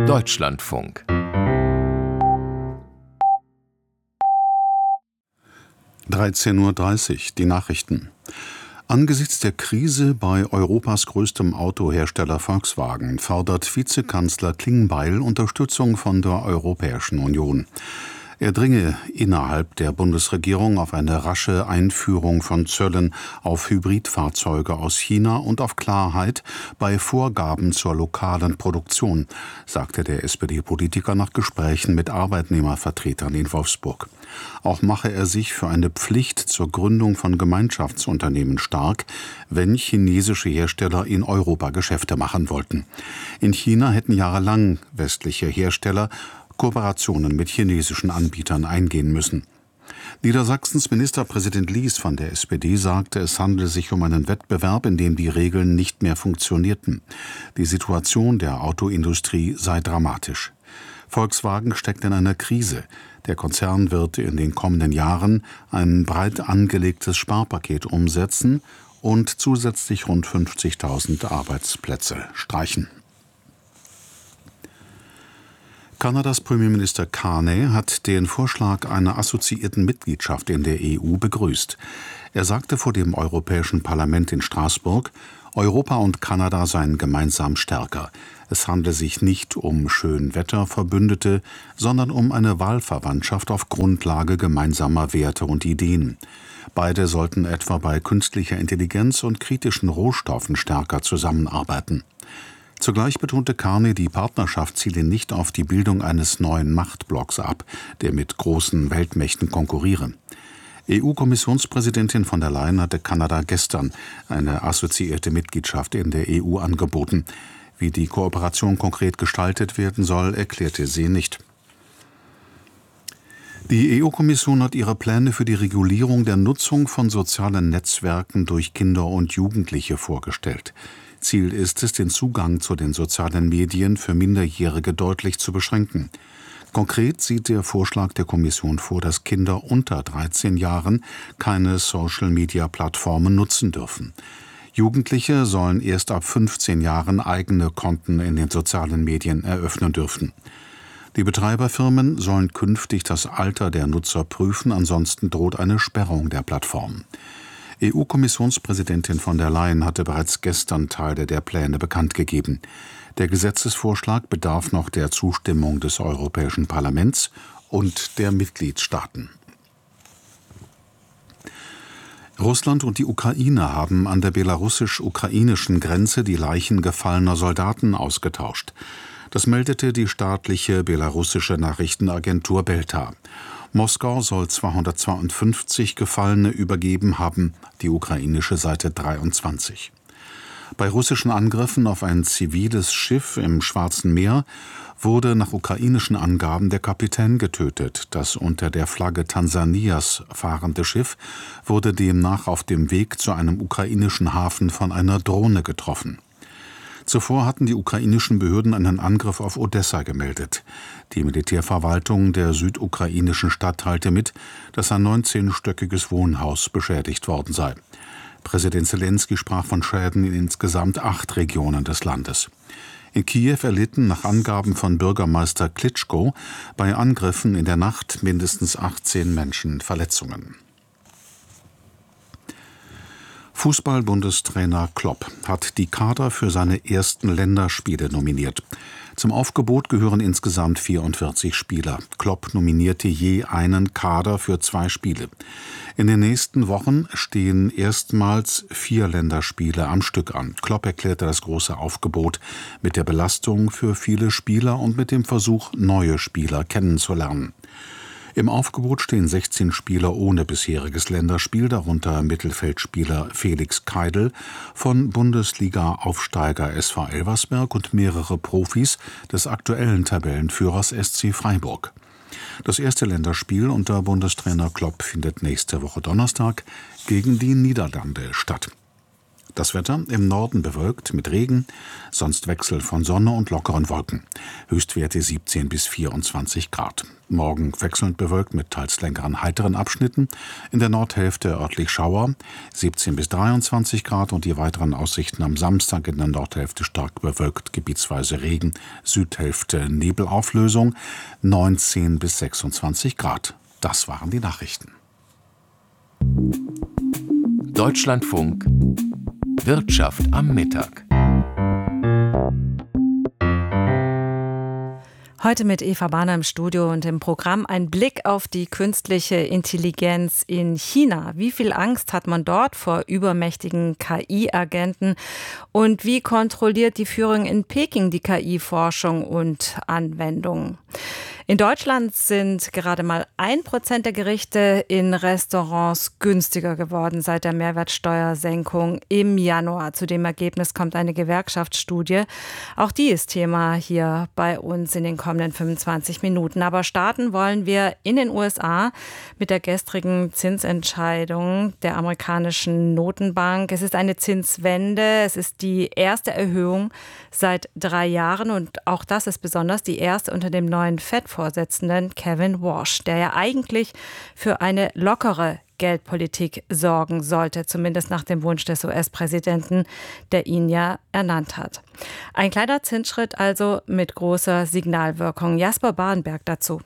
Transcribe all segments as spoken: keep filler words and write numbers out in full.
Deutschlandfunk. dreizehn Uhr dreißig, die Nachrichten. Angesichts der Krise bei Europas größtem Autohersteller Volkswagen fordert Vizekanzler Klingbeil Unterstützung von der Europäischen Union. Er dringe innerhalb der Bundesregierung auf eine rasche Einführung von Zöllen auf Hybridfahrzeuge aus China und auf Klarheit bei Vorgaben zur lokalen Produktion, sagte der S P D-Politiker nach Gesprächen mit Arbeitnehmervertretern in Wolfsburg. Auch mache er sich für eine Pflicht zur Gründung von Gemeinschaftsunternehmen stark, wenn chinesische Hersteller in Europa Geschäfte machen wollten. In China hätten jahrelang westliche Hersteller Kooperationen mit chinesischen Anbietern eingehen müssen. Niedersachsens Ministerpräsident Lies von der S P D sagte, es handele sich um einen Wettbewerb, in dem die Regeln nicht mehr funktionierten. Die Situation der Autoindustrie sei dramatisch. Volkswagen steckt in einer Krise. Der Konzern wird in den kommenden Jahren ein breit angelegtes Sparpaket umsetzen und zusätzlich rund fünfzigtausend Arbeitsplätze streichen. Kanadas Premierminister Carney hat den Vorschlag einer assoziierten Mitgliedschaft in der E U begrüßt. Er sagte vor dem Europäischen Parlament in Straßburg, Europa und Kanada seien gemeinsam stärker. Es handle sich nicht um Schönwetterverbündete, sondern um eine Wahlverwandtschaft auf Grundlage gemeinsamer Werte und Ideen. Beide sollten etwa bei künstlicher Intelligenz und kritischen Rohstoffen stärker zusammenarbeiten. Zugleich betonte Carney, die Partnerschaft ziele nicht auf die Bildung eines neuen Machtblocks ab, der mit großen Weltmächten konkurriere. E U-Kommissionspräsidentin von der Leyen hatte Kanada gestern eine assoziierte Mitgliedschaft in der E U angeboten. Wie die Kooperation konkret gestaltet werden soll, erklärte sie nicht. Die E U-Kommission hat ihre Pläne für die Regulierung der Nutzung von sozialen Netzwerken durch Kinder und Jugendliche vorgestellt. Ziel ist es, den Zugang zu den sozialen Medien für Minderjährige deutlich zu beschränken. Konkret sieht der Vorschlag der Kommission vor, dass Kinder unter dreizehn Jahren keine Social-Media-Plattformen nutzen dürfen. Jugendliche sollen erst ab fünfzehn Jahren eigene Konten in den sozialen Medien eröffnen dürfen. Die Betreiberfirmen sollen künftig das Alter der Nutzer prüfen, ansonsten droht eine Sperrung der Plattform. E U-Kommissionspräsidentin von der Leyen hatte bereits gestern Teile der Pläne bekannt gegeben. Der Gesetzesvorschlag bedarf noch der Zustimmung des Europäischen Parlaments und der Mitgliedstaaten. Russland und die Ukraine haben an der belarussisch-ukrainischen Grenze die Leichen gefallener Soldaten ausgetauscht. Das meldete die staatliche belarussische Nachrichtenagentur Belta. Moskau soll zweihundertzweiundfünfzig Gefallene übergeben haben, die ukrainische Seite dreiundzwanzig. Bei russischen Angriffen auf ein ziviles Schiff im Schwarzen Meer wurde nach ukrainischen Angaben der Kapitän getötet. Das unter der Flagge Tansanias fahrende Schiff wurde demnach auf dem Weg zu einem ukrainischen Hafen von einer Drohne getroffen. Zuvor hatten die ukrainischen Behörden einen Angriff auf Odessa gemeldet. Die Militärverwaltung der südukrainischen Stadt teilte mit, dass ein neunzehnstöckiges Wohnhaus beschädigt worden sei. Präsident Selenskyj sprach von Schäden in insgesamt acht Regionen des Landes. In Kiew erlitten nach Angaben von Bürgermeister Klitschko bei Angriffen in der Nacht mindestens achtzehn Menschen Verletzungen. Fußball-Bundestrainer Klopp hat die Kader für seine ersten Länderspiele nominiert. Zum Aufgebot gehören insgesamt vierundvierzig Spieler. Klopp nominierte je einen Kader für zwei Spiele. In den nächsten Wochen stehen erstmals vier Länderspiele am Stück an. Klopp erklärte das große Aufgebot mit der Belastung für viele Spieler und mit dem Versuch, neue Spieler kennenzulernen. Im Aufgebot stehen sechzehn Spieler ohne bisheriges Länderspiel, darunter Mittelfeldspieler Felix Keidel von Bundesliga-Aufsteiger S V Elversberg und mehrere Profis des aktuellen Tabellenführers S C Freiburg. Das erste Länderspiel unter Bundestrainer Klopp findet nächste Woche Donnerstag gegen die Niederlande statt. Das Wetter im Norden bewölkt mit Regen, sonst Wechsel von Sonne und lockeren Wolken. Höchstwerte siebzehn bis vierundzwanzig Grad. Morgen wechselnd bewölkt mit teils längeren heiteren Abschnitten. In der Nordhälfte örtlich Schauer, siebzehn bis dreiundzwanzig Grad, und die weiteren Aussichten am Samstag in der Nordhälfte stark bewölkt, gebietsweise Regen, Südhälfte Nebelauflösung, neunzehn bis sechsundzwanzig Grad. Das waren die Nachrichten. Deutschlandfunk Wirtschaft am Mittag. Heute mit Eva Bahner im Studio und im Programm ein Blick auf die künstliche Intelligenz in China. Wie viel Angst hat man dort vor übermächtigen K I-Agenten? Und wie kontrolliert die Führung in Peking die K I-Forschung und Anwendung? In Deutschland sind gerade mal ein Prozent der Gerichte in Restaurants günstiger geworden seit der Mehrwertsteuersenkung im Januar. Zu dem Ergebnis kommt eine Gewerkschaftsstudie. Auch die ist Thema hier bei uns in den kommenden fünfundzwanzig Minuten. Aber starten wollen wir in den U S A mit der gestrigen Zinsentscheidung der amerikanischen Notenbank. Es ist eine Zinswende. Es ist die erste Erhöhung seit drei Jahren. Und auch das ist besonders die erste unter dem neuen Fed-Vorsitzenden Kevin Warsh, der ja eigentlich für eine lockere Geldpolitik sorgen sollte, zumindest nach dem Wunsch des U S-Präsidenten, der ihn ja ernannt hat. Ein kleiner Zinsschritt also mit großer Signalwirkung. Jasper Barenberg dazu.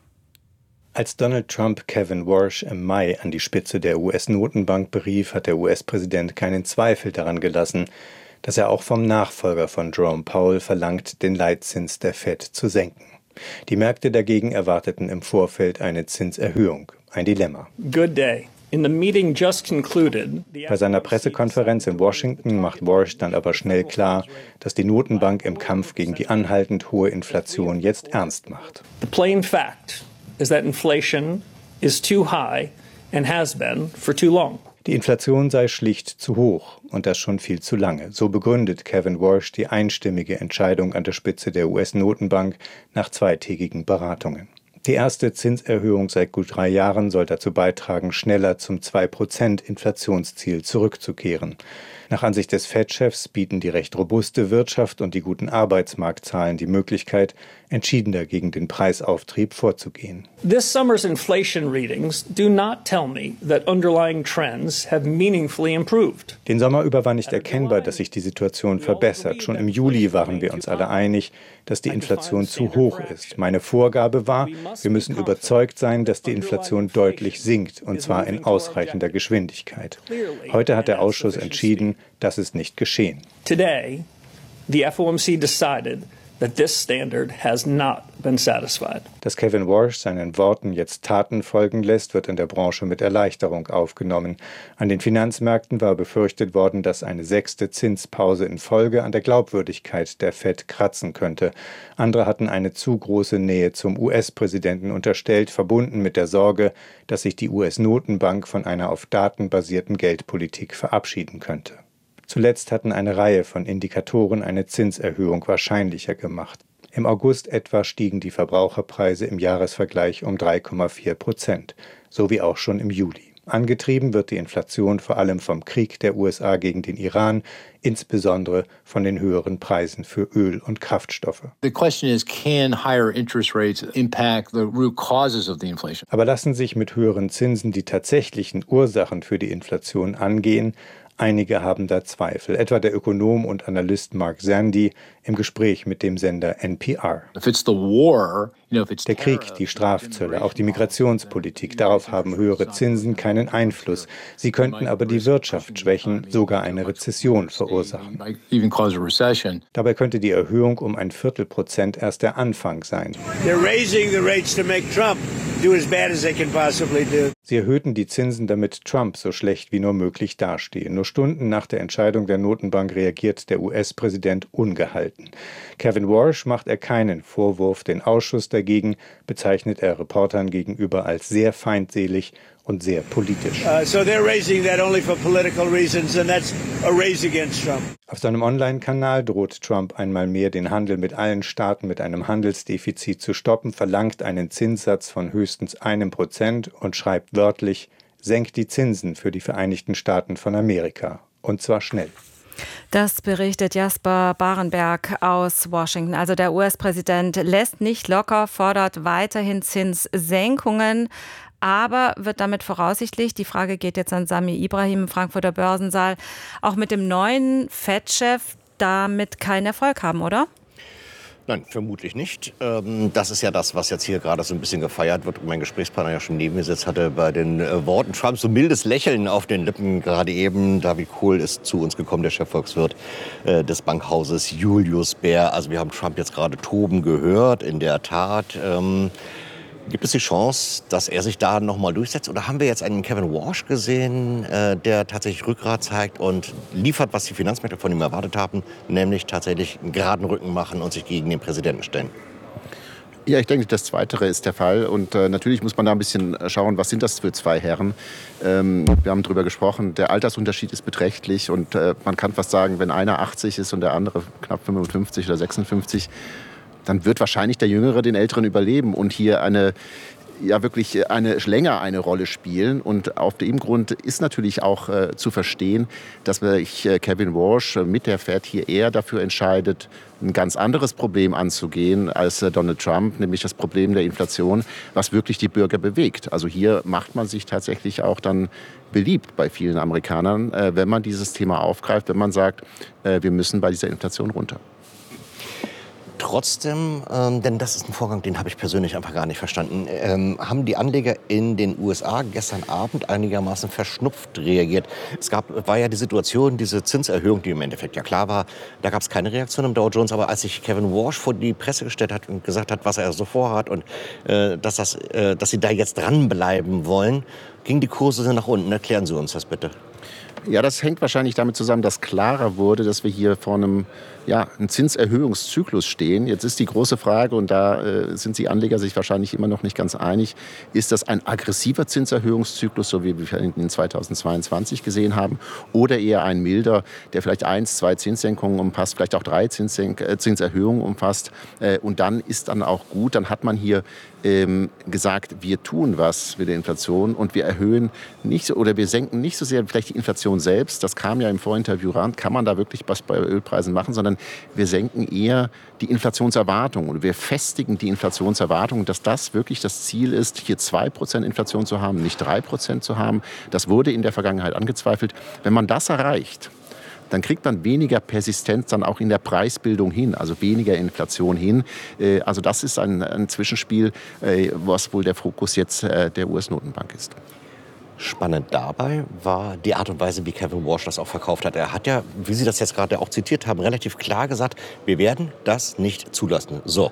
Als Donald Trump Kevin Warsh im Mai an die Spitze der U S-Notenbank berief, hat der U S-Präsident keinen Zweifel daran gelassen, dass er auch vom Nachfolger von Jerome Powell verlangt, den Leitzins der Fed zu senken. Die Märkte dagegen erwarteten im Vorfeld eine Zinserhöhung. Ein Dilemma. Good day. In the meeting just concluded, Bei seiner Pressekonferenz in Washington macht Warsh dann aber schnell klar, dass die Notenbank im Kampf gegen die anhaltend hohe Inflation jetzt ernst macht. The plain fact is that inflation is too high and has been for too long. Die Inflation sei schlicht zu hoch und das schon viel zu lange. So begründet Kevin Warsh die einstimmige Entscheidung an der Spitze der U S-Notenbank nach zweitägigen Beratungen. Die erste Zinserhöhung seit gut drei Jahren soll dazu beitragen, schneller zum zwei Prozent Inflationsziel zurückzukehren. Nach Ansicht des Fed-Chefs bieten die recht robuste Wirtschaft und die guten Arbeitsmarktzahlen die Möglichkeit, entschiedener gegen den Preisauftrieb vorzugehen. This summer's inflation readings do not tell me that underlying trends have meaningfully improved. Den Sommer über war nicht erkennbar, dass sich die Situation verbessert. Schon im Juli waren wir uns alle einig, dass die Inflation zu hoch ist. Meine Vorgabe war, wir müssen überzeugt sein, dass die Inflation deutlich sinkt, und zwar in ausreichender Geschwindigkeit. Heute hat der Ausschuss entschieden, das ist nicht geschehen. Today, the F O M C decided that this standard has not been satisfied. Dass Kevin Warsh seinen Worten jetzt Taten folgen lässt, wird in der Branche mit Erleichterung aufgenommen. An den Finanzmärkten war befürchtet worden, dass eine sechste Zinspause in Folge an der Glaubwürdigkeit der Fed kratzen könnte. Andere hatten eine zu große Nähe zum U S-Präsidenten unterstellt, verbunden mit der Sorge, dass sich die U S-Notenbank von einer auf Daten basierten Geldpolitik verabschieden könnte. Zuletzt hatten eine Reihe von Indikatoren eine Zinserhöhung wahrscheinlicher gemacht. Im August etwa stiegen die Verbraucherpreise im Jahresvergleich um drei Komma vier Prozent, so wie auch schon im Juli. Angetrieben wird die Inflation vor allem vom Krieg der U S A gegen den Iran, insbesondere von den höheren Preisen für Öl und Kraftstoffe. The question is, can higher interest rates impact the root causes of the inflation? Aber lassen sich mit höheren Zinsen die tatsächlichen Ursachen für die Inflation angehen? Einige haben da Zweifel, etwa der Ökonom und Analyst Mark Zandi im Gespräch mit dem Sender N P R. Der Krieg, die Strafzölle, auch die Migrationspolitik, darauf haben höhere Zinsen keinen Einfluss. Sie könnten aber die Wirtschaft schwächen, sogar eine Rezession verursachen. Dabei könnte die Erhöhung um ein Viertelprozent erst der Anfang sein. Sie erhöhten die Zinsen, damit Trump so schlecht wie nur möglich dastehe. Nur Stunden nach der Entscheidung der Notenbank reagiert der U S-Präsident ungehalten. Kevin Warsh macht er keinen Vorwurf. Den Ausschuss dagegen bezeichnet er Reportern gegenüber als sehr feindselig und sehr politisch. Uh, so they're raising that only for political reasons, and that's a raise against Trump. Auf seinem Online-Kanal droht Trump einmal mehr, den Handel mit allen Staaten mit einem Handelsdefizit zu stoppen, verlangt einen Zinssatz von höchstens einem Prozent und schreibt wörtlich: Senkt die Zinsen für die Vereinigten Staaten von Amerika. Und zwar schnell. Das berichtet Jasper Barenberg aus Washington. Also der U S-Präsident lässt nicht locker, fordert weiterhin Zinssenkungen, aber wird damit voraussichtlich, die Frage geht jetzt an Sami Ibrahim im Frankfurter Börsensaal, auch mit dem neuen Fed-Chef damit keinen Erfolg haben, oder? Nein, vermutlich nicht. Das ist ja das, was jetzt hier gerade so ein bisschen gefeiert wird. Mein Gesprächspartner ja schon neben mir sitzt, hatte bei den Worten Trumps so mildes Lächeln auf den Lippen. Gerade eben, David Kohl ist zu uns gekommen, der Chefvolkswirt des Bankhauses Julius Baer. Also wir haben Trump jetzt gerade toben gehört, in der Tat. Gibt es die Chance, dass er sich da noch mal durchsetzt? Oder haben wir jetzt einen Kevin Warsh gesehen, äh, der tatsächlich Rückgrat zeigt und liefert, was die Finanzmärkte von ihm erwartet haben, nämlich tatsächlich einen geraden Rücken machen und sich gegen den Präsidenten stellen? Ja, ich denke, das Zweitere ist der Fall. Und äh, natürlich muss man da ein bisschen schauen, was sind das für zwei Herren. Ähm, wir haben darüber gesprochen, der Altersunterschied ist beträchtlich. Und äh, man kann fast sagen, wenn einer achtzig ist und der andere knapp fünfundfünfzig oder sechsundfünfzig, dann wird wahrscheinlich der Jüngere den Älteren überleben und hier eine, ja wirklich eine, länger eine Rolle spielen. Und auf dem Grund ist natürlich auch äh, zu verstehen, dass sich äh, Kevin Warsh äh, mit der Fed hier eher dafür entscheidet, ein ganz anderes Problem anzugehen als äh, Donald Trump, nämlich das Problem der Inflation, was wirklich die Bürger bewegt. Also hier macht man sich tatsächlich auch dann beliebt bei vielen Amerikanern, äh, wenn man dieses Thema aufgreift, wenn man sagt, äh, wir müssen bei dieser Inflation runter. Trotzdem, ähm, denn das ist ein Vorgang, den habe ich persönlich einfach gar nicht verstanden, ähm, haben die Anleger in den U S A gestern Abend einigermaßen verschnupft reagiert. Es gab, war ja die Situation, diese Zinserhöhung, die im Endeffekt ja klar war, da gab es keine Reaktion im Dow Jones, aber als sich Kevin Warsh vor die Presse gestellt hat und gesagt hat, was er so vorhat und äh, dass, das, äh, dass sie da jetzt dranbleiben wollen, gingen die Kurse nach unten. Erklären Sie uns das bitte. Ja, das hängt wahrscheinlich damit zusammen, dass klarer wurde, dass wir hier vor einem, ja, einem Zinserhöhungszyklus stehen. Jetzt ist die große Frage, und da äh, sind die Anleger sich wahrscheinlich immer noch nicht ganz einig, ist das ein aggressiver Zinserhöhungszyklus, so wie wir ihn in zweitausendzweiundzwanzig gesehen haben, oder eher ein milder, der vielleicht eins, zwei Zinssenkungen umfasst, vielleicht auch drei Zinssenk- äh, Zinserhöhungen umfasst. Äh, und dann ist dann auch gut, dann hat man hier ähm, gesagt, wir tun was mit der Inflation und wir erhöhen nicht so, oder wir senken nicht so sehr vielleicht die Inflation selbst, das kam ja im Vorinterview ran, kann man da wirklich was bei Ölpreisen machen, sondern wir senken eher die Inflationserwartung und wir festigen die Inflationserwartung, dass das wirklich das Ziel ist, hier zwei Prozent Inflation zu haben, nicht drei Prozent zu haben. Das wurde in der Vergangenheit angezweifelt. Wenn man das erreicht, dann kriegt man weniger Persistenz dann auch in der Preisbildung hin, also weniger Inflation hin. Also das ist ein, ein Zwischenspiel, was wohl der Fokus jetzt der U S-Notenbank ist. Spannend dabei war die Art und Weise, wie Kevin Warsh das auch verkauft hat. Er hat ja, wie Sie das jetzt gerade auch zitiert haben, relativ klar gesagt, wir werden das nicht zulassen. So,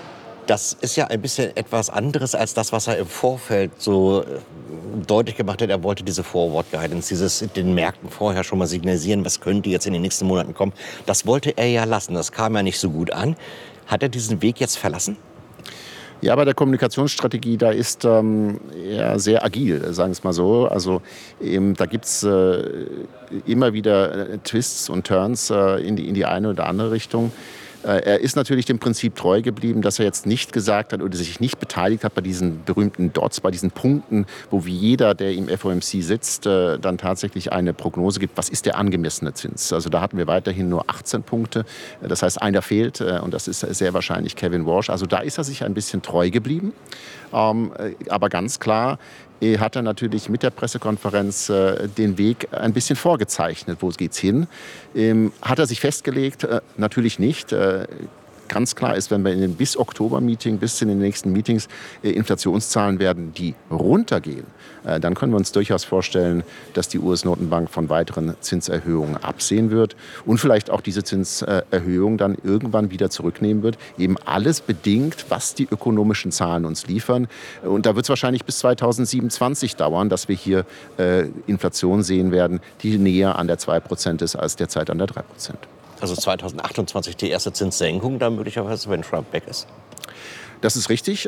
das ist ja ein bisschen etwas anderes als das, was er im Vorfeld so deutlich gemacht hat. Er wollte diese Forward Guidance, dieses den Märkten vorher schon mal signalisieren, was könnte jetzt in den nächsten Monaten kommen. Das wollte er ja lassen. Das kam ja nicht so gut an. Hat er diesen Weg jetzt verlassen? Ja, bei der Kommunikationsstrategie, da ist ähm, er sehr agil, sagen wir es mal so. Also ähm, da gibt es äh, immer wieder äh, Twists und Turns äh, in, die, in die eine oder andere Richtung. Äh, er ist natürlich dem Prinzip treu geblieben, dass er jetzt nicht gesagt hat oder sich nicht beteiligt hat bei diesen berühmten Dots, bei diesen Punkten, wo wie jeder, der im F O M C sitzt, äh, dann tatsächlich eine Prognose gibt, was ist der angemessene Zins. Also da hatten wir weiterhin nur achtzehn Punkte. Das heißt, einer fehlt äh, und das ist sehr wahrscheinlich Kevin Warsh. Also da ist er sich ein bisschen treu geblieben. Ähm, aber ganz klar hat er natürlich mit der Pressekonferenz äh, den Weg ein bisschen vorgezeichnet. Wo geht's hin? Ähm, hat er sich festgelegt? Äh, natürlich nicht. Äh, ganz klar ist, wenn wir in den bis Oktober-Meeting, bis in den nächsten Meetings äh, Inflationszahlen werden, die runtergehen, äh, dann können wir uns durchaus vorstellen, dass die U S-Notenbank von weiteren Zinserhöhungen absehen wird und vielleicht auch diese Zinserhöhung dann irgendwann wieder zurücknehmen wird. Eben alles bedingt, was die ökonomischen Zahlen uns liefern. Und da wird es wahrscheinlich bis zweitausendsiebenundzwanzig dauern, dass wir hier äh, Inflation sehen werden, die näher an der zwei Prozent ist als derzeit an der drei Prozent. Also zweitausendachtundzwanzig die erste Zinssenkung, dann möglicherweise, wenn Trump weg ist? Das ist richtig.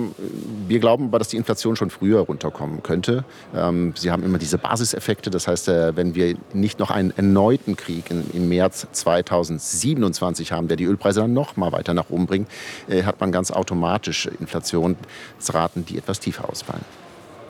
Wir glauben aber, dass die Inflation schon früher runterkommen könnte. Sie haben immer diese Basiseffekte. Das heißt, wenn wir nicht noch einen erneuten Krieg im März zweitausendsiebenundzwanzig haben, der die Ölpreise dann noch mal weiter nach oben bringt, hat man ganz automatisch Inflationsraten, die etwas tiefer ausfallen.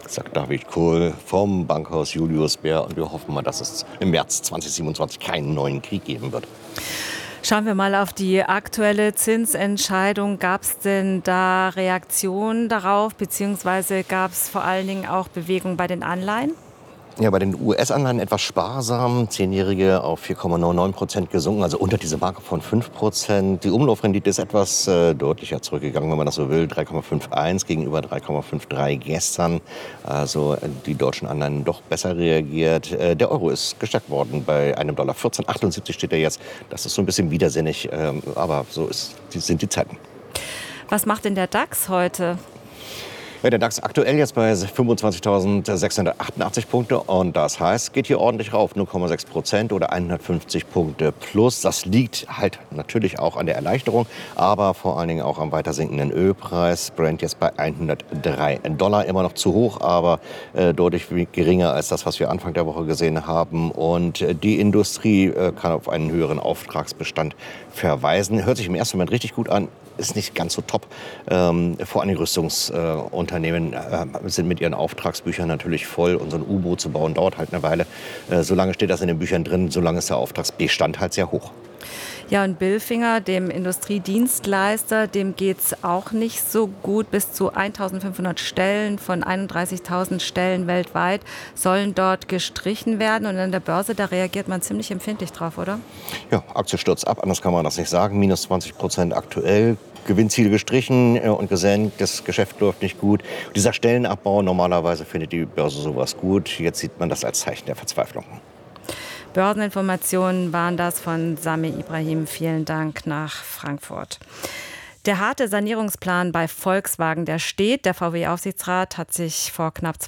Sagt David Kohl vom Bankhaus Julius Baer. Und wir hoffen mal, dass es im März zweitausendsiebenundzwanzig keinen neuen Krieg geben wird. Schauen wir mal auf die aktuelle Zinsentscheidung. Gab es denn da Reaktionen darauf, beziehungsweise gab es vor allen Dingen auch Bewegung bei den Anleihen? Ja, bei den U S-Anleihen etwas sparsam. Zehnjährige auf vier Komma neunundneunzig Prozent gesunken, also unter diese Marke von fünf Prozent. Die Umlaufrendite ist etwas äh, deutlicher zurückgegangen, wenn man das so will. drei Komma einundfünfzig gegenüber drei Komma dreiundfünfzig gestern. Also äh, die deutschen Anleihen doch besser reagiert. Äh, der Euro ist gestärkt worden bei einem Dollar. vierzehn Komma achtundsiebzig steht er jetzt. Das ist so ein bisschen widersinnig, äh, aber so ist, sind die Zeiten. Was macht denn der DAX heute? Ja, der DAX aktuell jetzt bei fünfundzwanzigtausendsechshundertachtundachtzig Punkte und das heißt, geht hier ordentlich rauf, null Komma sechs Prozent oder hundertfünfzig Punkte plus. Das liegt halt natürlich auch an der Erleichterung, aber vor allen Dingen auch am weiter sinkenden Ölpreis. Brent jetzt bei hundertdrei Dollar, immer noch zu hoch, aber äh, deutlich geringer als das, was wir Anfang der Woche gesehen haben. Und äh, die Industrie äh, kann auf einen höheren Auftragsbestand verweisen. Hört sich im ersten Moment richtig gut an. Ist nicht ganz so top. Ähm, vor allem Rüstungsunternehmen äh, sind mit ihren Auftragsbüchern natürlich voll. Und so ein U-Boot zu bauen dauert halt eine Weile. Äh, solange steht das in den Büchern drin, solange ist der Auftragsbestand halt sehr hoch. Ja, und Bilfinger, dem Industriedienstleister, dem geht es auch nicht so gut. Bis zu eintausendfünfhundert Stellen von einunddreißigtausend Stellen weltweit sollen dort gestrichen werden. Und an der Börse, da reagiert man ziemlich empfindlich drauf, oder? Ja, Aktie stürzt ab, anders kann man das nicht sagen. Minus zwanzig Prozent aktuell. Gewinnziel gestrichen und gesenkt, das Geschäft läuft nicht gut. Dieser Stellenabbau, normalerweise findet die Börse sowas gut. Jetzt sieht man das als Zeichen der Verzweiflung. Börseninformationen waren das von Sami Ibrahim. Vielen Dank nach Frankfurt. Der harte Sanierungsplan bei Volkswagen, der steht. Der V W-Aufsichtsrat hat sich vor knapp